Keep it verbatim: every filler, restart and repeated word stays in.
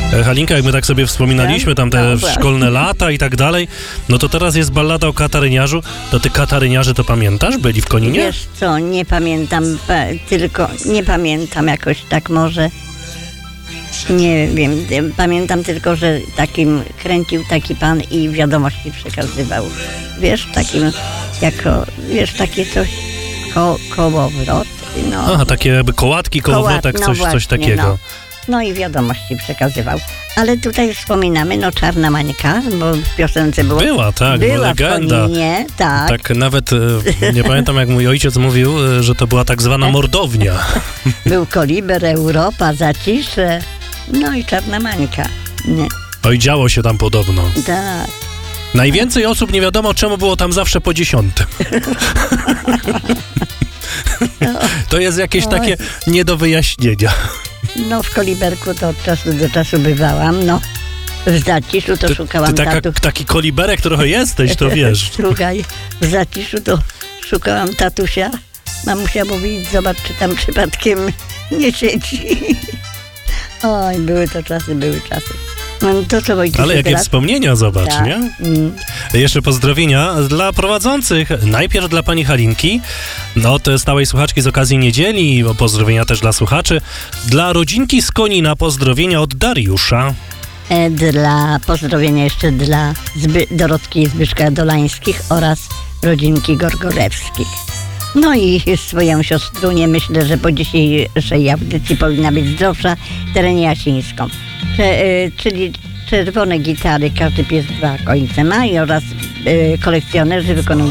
Halinka, jak my tak sobie wspominaliśmy, tam te no, szkolne lata i tak dalej, no to teraz jest ballada o kataryniarzu. To ty kataryniarzy to pamiętasz? Byli w Koninie? Wiesz co, nie pamiętam, pa, tylko nie pamiętam jakoś tak może. Nie wiem, pamiętam tylko, że takim kręcił taki pan i wiadomości przekazywał. Wiesz, takim jako, wiesz, takie coś ko, kołowrot. No. Aha, takie jakby kołatki, kołowrotek, Kołat, no coś, właśnie, coś takiego. No. No i wiadomości przekazywał. Ale tutaj wspominamy, no Czarna Mańka, bo w piosence było... Była, tak, była legenda. W Koninie, tak. Tak, nawet e, nie pamiętam, jak mój ojciec mówił, e, że to była tak zwana mordownia. Był Koliber, Europa, Zacisze, no i Czarna Mańka. Nie. Oj, działo się tam podobno. Tak. Najwięcej osób nie wiadomo, czemu było tam zawsze po dziesiątym. To jest jakieś Oj. takie nie do wyjaśnienia. No w Koliberku to od czasu do czasu bywałam, no. W Zaciszu to Ty, szukałam ty taka, tatu. taki koliberek trochę jesteś, to wiesz. Słuchaj, w Zaciszu to szukałam tatusia. Mamusia mówi, zobacz, czy tam przypadkiem nie siedzi. Oj, były to czasy, były czasy. No to co, Wojciech, Ale jakie teraz? wspomnienia, zobacz, Tak. nie? Mm. Jeszcze pozdrowienia dla prowadzących. Najpierw dla pani Halinki, no to stałej słuchaczki z okazji niedzieli, bo pozdrowienia też dla słuchaczy. Dla rodzinki z Konina pozdrowienia od Dariusza. E, Dla pozdrowienia jeszcze dla Zby, Dorotki i Zbyszka Dolańskich oraz rodzinki Gorgolewskich. No i swoją siostrunię myślę, że po dzisiejszej audycji powinna być zdrowsza, Terenie Jasińską. Cze, e, czyli czerwone gitary, każdy pies dwa końce ma i oraz e, kolekcjonerzy wykonują